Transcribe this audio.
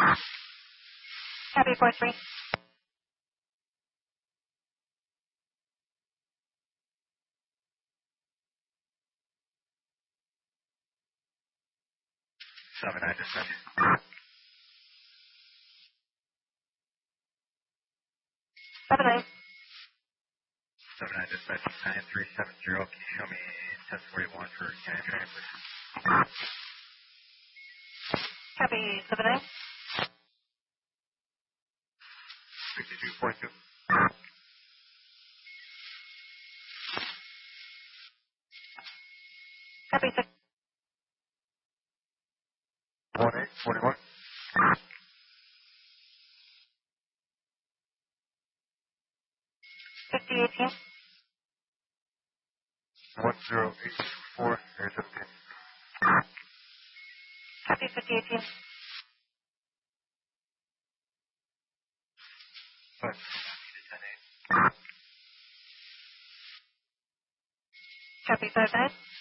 Copy 43. 79 dispatch. 79. 79 dispatch 9370. Can you show me test 41 for scanning training, please? Copy 79. 62.2. Copy 6. 1841. 5018. 1084. Air 17. Copy 5018. 5. Copy 59.